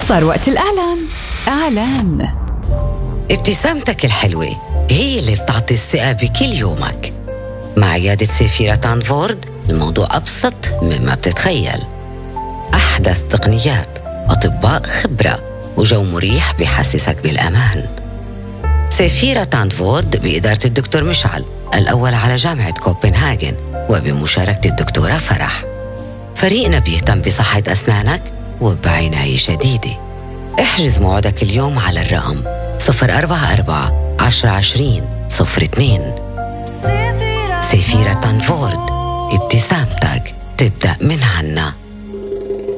صار وقت الإعلان. إعلان. ابتسامتك الحلوة هي اللي بتعطي الثقة بكل يومك. مع عيادة سيفيرا تانفورد الموضوع أبسط مما بتتخيل. أحدث تقنيات، أطباء خبرة، وجو مريح بيحسسك بالأمان. سيفيرا تانفورد بإدارة الدكتور مشعل الأول على جامعة كوبنهاجن وبمشاركة الدكتورة فرح. فريقنا بيهتم بصحة أسنانك وبعناية شديدة. احجز موعدك اليوم على الرقم 044 1020 02. سيفيرا تانفورد، ابتسامتك تبدأ من عنا.